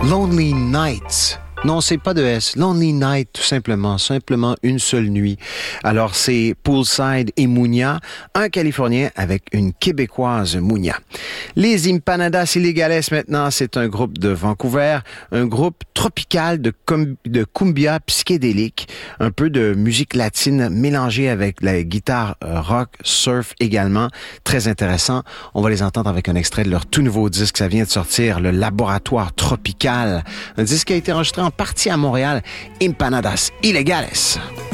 Lonely Nights. Non, c'est pas de S. Lonely Night, tout simplement. Simplement une seule nuit. Alors, c'est Poolside et Munya, un Californien avec une Québécoise, Munya. Les Empanadas Ilegales, maintenant, c'est un groupe de Vancouver, un groupe tropical de cumbia psychédélique, un peu de musique latine mélangée avec la guitare rock, surf également. Très intéressant. On va les entendre avec un extrait de leur tout nouveau disque. Ça vient de sortir, le Laboratoire Tropical. Un disque qui a été enregistré en partie à Montréal, Empanadas Ilegales.